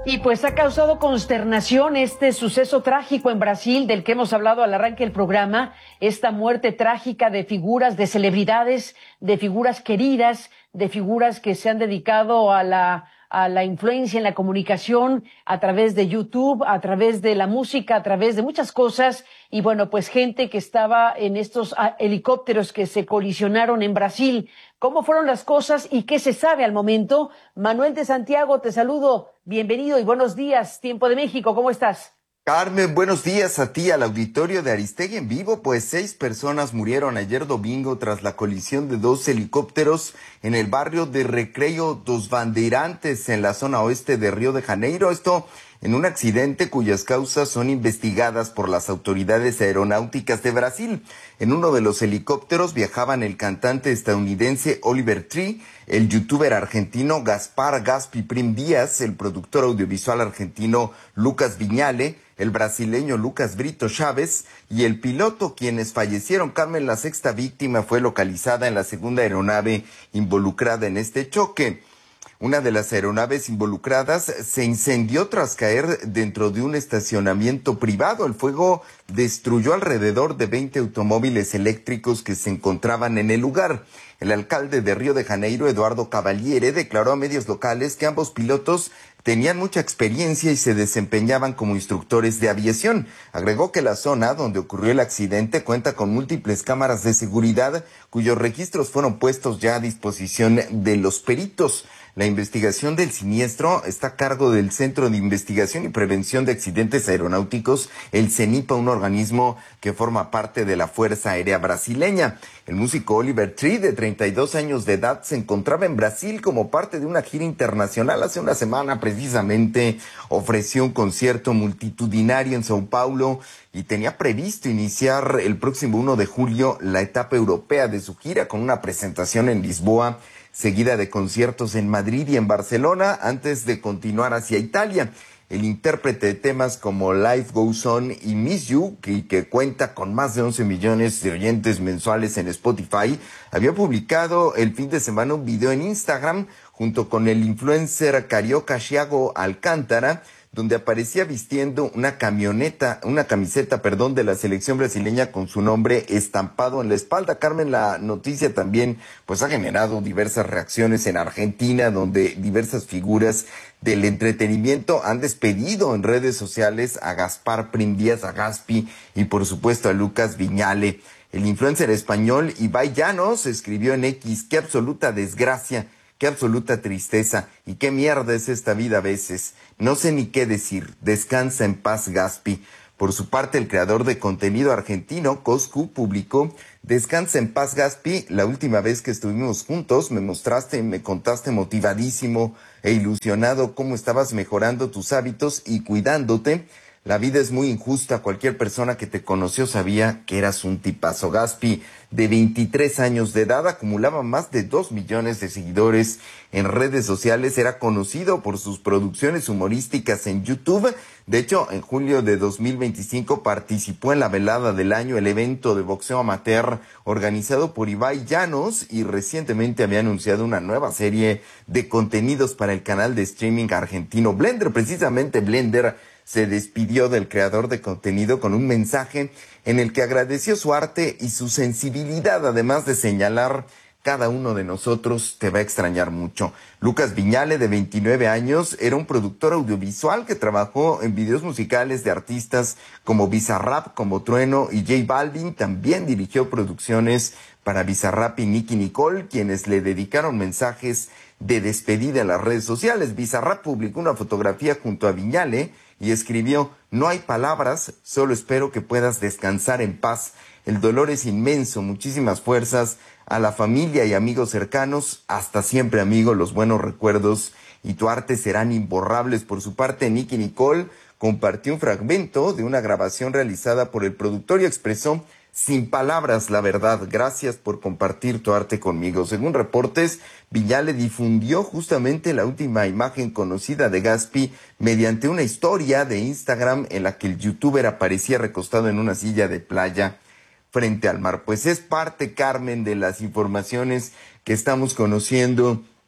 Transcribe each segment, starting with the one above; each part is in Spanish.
Y pues ha causado consternación este suceso trágico en Brasil del que hemos hablado al arranque del programa, esta muerte trágica de figuras, de celebridades, de figuras queridas, de figuras que se han dedicado a la influencia en la comunicación a través de YouTube, a través de la música, a través de muchas cosas. Y bueno, pues gente que estaba en estos helicópteros que se colisionaron en Brasil. ¿Cómo fueron las cosas y qué se sabe al momento? Manuel de Santiago, te saludo. Bienvenido y buenos días. Tiempo de México, ¿cómo estás? Carmen, buenos días a ti, al auditorio de Aristegui en vivo. Pues 6 personas murieron ayer domingo tras la colisión de 2 helicópteros en el barrio de Recreio dos Bandeirantes, en la zona oeste de Río de Janeiro. Esto en un accidente cuyas causas son investigadas por las autoridades aeronáuticas de Brasil. En uno de los helicópteros viajaban el cantante estadounidense Oliver Tree, el youtuber argentino Gaspar Gaspi Prim Díaz, el productor audiovisual argentino Lucas Viñale, el brasileño Lucas Brito Chávez y el piloto, quienes fallecieron. Carmen, la sexta víctima fue localizada en la segunda aeronave involucrada en este choque. Una de las aeronaves involucradas se incendió tras caer dentro de un estacionamiento privado. El fuego destruyó alrededor de 20 automóviles eléctricos que se encontraban en el lugar. El alcalde de Río de Janeiro, Eduardo Cavaliere, declaró a medios locales que ambos pilotos tenían mucha experiencia y se desempeñaban como instructores de aviación. Agregó que la zona donde ocurrió el accidente cuenta con múltiples cámaras de seguridad cuyos registros fueron puestos ya a disposición de los peritos. La investigación del siniestro está a cargo del Centro de Investigación y Prevención de Accidentes Aeronáuticos, el CENIPA, un organismo que forma parte de la Fuerza Aérea Brasileña. El músico Oliver Tree, de 32 años de edad, se encontraba en Brasil como parte de una gira internacional. Hace una semana, precisamente, ofreció un concierto multitudinario en Sao Paulo y tenía previsto iniciar el próximo 1 de julio la etapa europea de su gira con una presentación en Lisboa, seguida de conciertos en Madrid y en Barcelona, antes de continuar hacia Italia. El intérprete de temas como Life Goes On y Miss You, que cuenta con más de 11 millones de oyentes mensuales en Spotify, había publicado el fin de semana un video en Instagram junto con el influencer carioca Thiago Alcántara, donde aparecía vistiendo una camiseta, de la selección brasileña con su nombre estampado en la espalda. Carmen, la noticia también pues ha generado diversas reacciones en Argentina, donde diversas figuras del entretenimiento han despedido en redes sociales a Gaspar Prim Díaz, a Gaspi y por supuesto a Lucas Viñale. El influencer español Ibai Llanos escribió en X: qué absoluta desgracia, qué absoluta tristeza y qué mierda es esta vida a veces. No sé ni qué decir. Descansa en paz, Gaspi. Por su parte, el creador de contenido argentino, Coscu, publicó: descansa en paz, Gaspi. La última vez que estuvimos juntos me mostraste y me contaste motivadísimo e ilusionado cómo estabas mejorando tus hábitos y cuidándote. La vida es muy injusta. Cualquier persona que te conoció sabía que eras un tipazo. Gaspi, de 23 años de edad, acumulaba más de 2 millones de seguidores en redes sociales. Era conocido por sus producciones humorísticas en YouTube. De hecho, en julio de 2025 participó en la velada del año, el evento de boxeo amateur organizado por Ibai Llanos, y recientemente había anunciado una nueva serie de contenidos para el canal de streaming argentino Blender. Precisamente Blender se despidió del creador de contenido con un mensaje en el que agradeció su arte y su sensibilidad, además de señalar: cada uno de nosotros te va a extrañar mucho. Lucas Viñale, de 29 años, era un productor audiovisual que trabajó en videos musicales de artistas como Bizarrap, como Trueno y J Balvin. También dirigió producciones para Bizarrap y Nicki Nicole, quienes le dedicaron mensajes de despedida en las redes sociales. Bizarrap publicó una fotografía junto a Viñale y escribió: no hay palabras, solo espero que puedas descansar en paz. El dolor es inmenso, muchísimas fuerzas a la familia y amigos cercanos. Hasta siempre, amigo, los buenos recuerdos y tu arte serán imborrables. Por su parte, Nicki Nicole compartió un fragmento de una grabación realizada por el productor y expresó: sin palabras, la verdad, gracias por compartir tu arte conmigo. Según reportes, Viñale difundió justamente la última imagen conocida de Gaspi mediante una historia de Instagram en la que el youtuber aparecía recostado en una silla de playa frente al mar. Pues es parte, Carmen, de las informaciones que estamos conociendo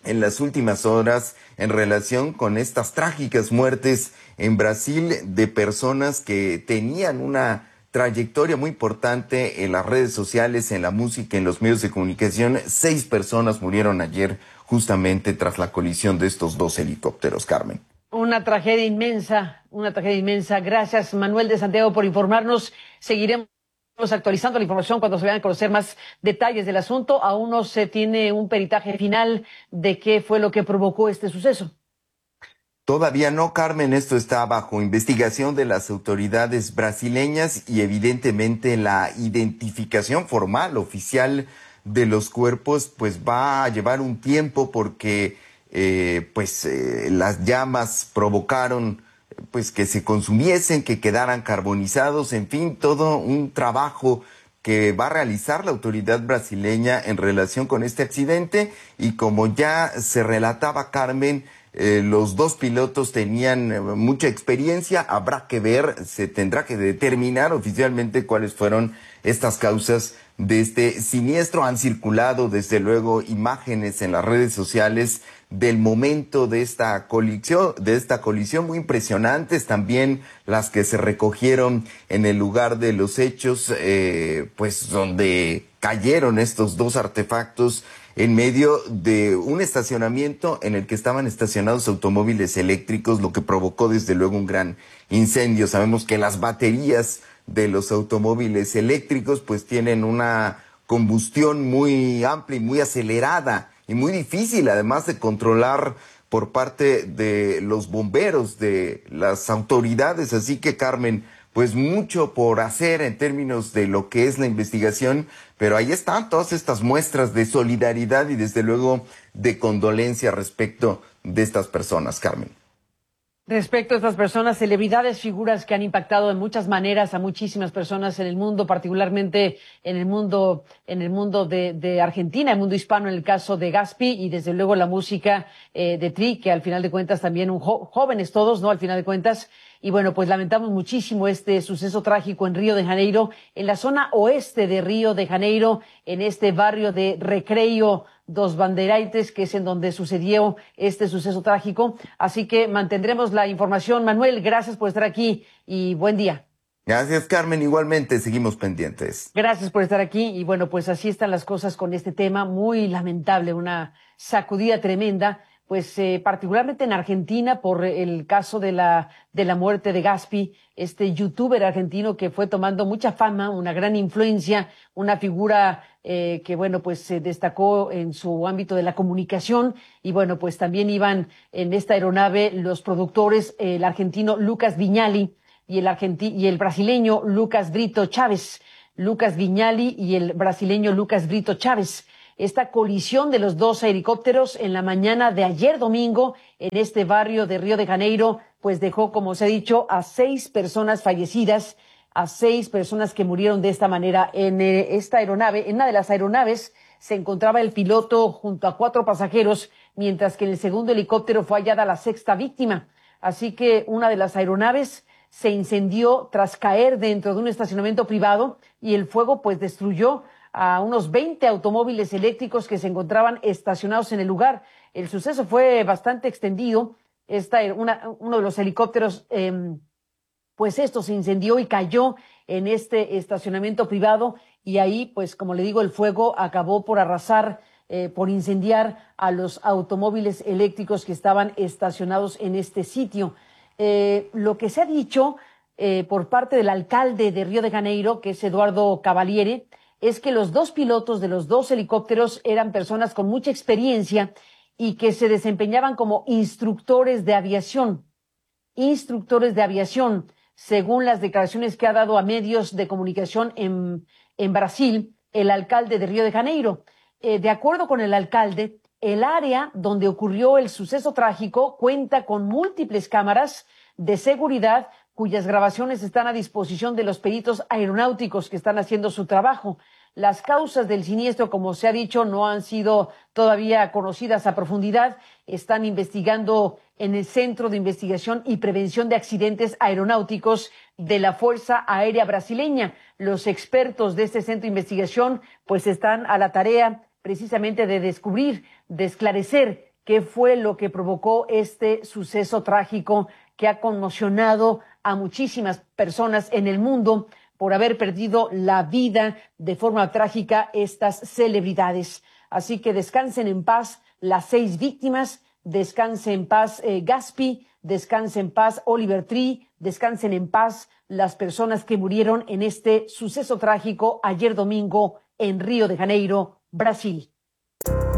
en las últimas horas en relación con estas trágicas muertes en Brasil de personas que tenían una trayectoria muy importante en las redes sociales, en la música, en los medios de comunicación. 6 personas murieron ayer justamente tras la colisión de estos 2 helicópteros, Carmen. Una tragedia inmensa, una tragedia inmensa. Gracias, Manuel de Santiago, por informarnos. Seguiremos actualizando la información cuando se vayan a conocer más detalles del asunto. Aún no se tiene un peritaje final de qué fue lo que provocó este suceso. Todavía no, Carmen, esto está bajo investigación de las autoridades brasileñas y evidentemente la identificación formal, oficial de los cuerpos, pues va a llevar un tiempo porque las llamas provocaron pues que se consumiesen, que quedaran carbonizados, en fin, todo un trabajo que va a realizar la autoridad brasileña en relación con este accidente. Y como ya se relataba, Carmen, los 2 pilotos tenían mucha experiencia. Habrá que ver, se tendrá que determinar oficialmente cuáles fueron estas causas de este siniestro. Han circulado desde luego imágenes en las redes sociales del momento de esta colisión muy impresionantes, también las que se recogieron en el lugar de los hechos, pues donde cayeron estos 2 artefactos en medio de un estacionamiento en el que estaban estacionados automóviles eléctricos, lo que provocó desde luego un gran incendio. Sabemos que las baterías de los automóviles eléctricos pues tienen una combustión muy amplia y muy acelerada y muy difícil además de controlar por parte de los bomberos, de las autoridades. Así que, Carmen, pues mucho por hacer en términos de lo que es la investigación, pero ahí están todas estas muestras de solidaridad y desde luego de condolencia respecto de estas personas, Carmen. Respecto a estas personas, celebridades, figuras que han impactado de muchas maneras a muchísimas personas en el mundo, particularmente en el mundo de Argentina, el mundo hispano, en el caso de Gaspi, y desde luego la música de Tri, que al final de cuentas también jóvenes todos, ¿no? Al final de cuentas. Y bueno, pues lamentamos muchísimo este suceso trágico en Río de Janeiro, en la zona oeste de Río de Janeiro, en este barrio de Recreio dos Bandeirantes, que es en donde sucedió este suceso trágico. Así que mantendremos la información. Manuel, gracias por estar aquí y buen día. Gracias, Carmen. Igualmente, seguimos pendientes. Gracias por estar aquí. Y bueno, pues así están las cosas con este tema. Muy lamentable, una sacudida tremenda. Pues particularmente en Argentina por el caso de la muerte de Gaspi, este youtuber argentino que fue tomando mucha fama, una gran influencia, una figura que bueno, pues se destacó en su ámbito de la comunicación. Y bueno, pues también iban en esta aeronave los productores, el argentino Lucas Viñali y el brasileño Lucas Brito Chávez. Lucas Viñali y el brasileño Lucas Brito Chávez. Esta colisión de los 2 helicópteros en la mañana de ayer domingo en este barrio de Río de Janeiro, pues dejó, como se ha dicho, a 6 personas fallecidas, a 6 personas que murieron de esta manera en esta aeronave. En una de las aeronaves se encontraba el piloto junto a 4 pasajeros, mientras que en el segundo helicóptero fue hallada la 6ª víctima. Así que una de las aeronaves se incendió tras caer dentro de un estacionamiento privado y el fuego pues destruyó a unos 20 automóviles eléctricos que se encontraban estacionados en el lugar. El suceso fue bastante extendido. Uno de los helicópteros, pues esto se incendió y cayó en este estacionamiento privado y ahí, pues como le digo, el fuego acabó por arrasar, por incendiar a los automóviles eléctricos que estaban estacionados en este sitio. Lo que se ha dicho por parte del alcalde de Río de Janeiro, que es Eduardo Cavaliere, es que los 2 pilotos de los 2 helicópteros eran personas con mucha experiencia y que se desempeñaban como instructores de aviación. Instructores de aviación, según las declaraciones que ha dado a medios de comunicación en Brasil, el alcalde de Río de Janeiro. De acuerdo con el alcalde, el área donde ocurrió el suceso trágico cuenta con múltiples cámaras de seguridad cuyas grabaciones están a disposición de los peritos aeronáuticos que están haciendo su trabajo. Las causas del siniestro, como se ha dicho, no han sido todavía conocidas a profundidad. Están investigando en el Centro de Investigación y Prevención de Accidentes Aeronáuticos de la Fuerza Aérea Brasileña. Los expertos de este centro de investigación pues están a la tarea precisamente de descubrir, de esclarecer qué fue lo que provocó este suceso trágico que ha conmocionado a muchísimas personas en el mundo por haber perdido la vida de forma trágica estas celebridades. Así que descansen en paz las 6 víctimas, descanse en paz Gaspi, descanse en paz Oliver Tree, descansen en paz las personas que murieron en este suceso trágico ayer domingo en Río de Janeiro, Brasil.